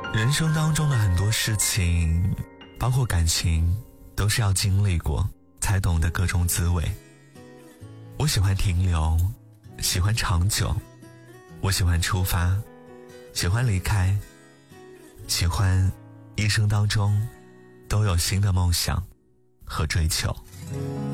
人生当中的很多事情，包括感情，都是要经历过才懂得各种滋味。我喜欢停留，喜欢长久，我喜欢出发，喜欢离开，喜欢一生当中都有新的梦想和追求。